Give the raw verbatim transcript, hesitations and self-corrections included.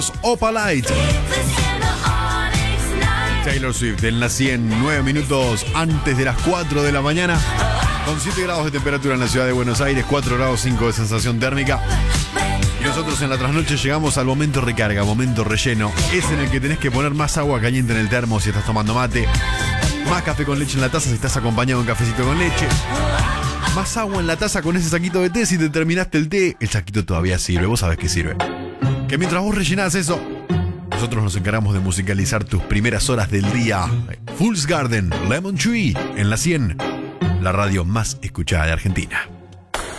Opalite. Taylor Swift en la cien, nueve minutos antes de las cuatro de la mañana, con siete grados de temperatura en la ciudad de Buenos Aires, cuatro grados cinco de sensación térmica. Y nosotros en la trasnoche llegamos al momento recarga, momento relleno. Es en el que tenés que poner más agua caliente en el termo si estás tomando mate, más café con leche en la taza si estás acompañado de un cafecito con leche, más agua en la taza con ese saquito de té si te terminaste el té. El saquito todavía sirve, vos sabés que sirve. Que mientras vos rellenás eso, nosotros nos encargamos de musicalizar tus primeras horas del día. Fool's Garden, Lemon Tree, en la cien, la radio más escuchada de Argentina.